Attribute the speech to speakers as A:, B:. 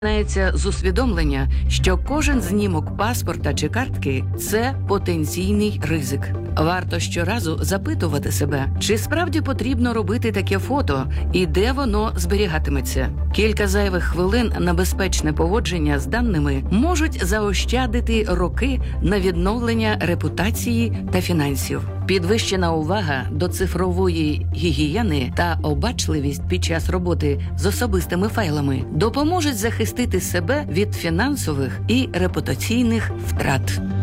A: Починається з усвідомлення, що кожен знімок паспорта чи картки – це потенційний ризик. Варто щоразу запитувати себе, чи справді потрібно робити таке фото і де воно зберігатиметься. Кілька зайвих хвилин на безпечне поводження з даними можуть заощадити роки на відновлення репутації та фінансів. Підвищена увага до цифрової гігієни та обачливість під час роботи з особистими файлами допоможуть захистити себе від фінансових і репутаційних втрат.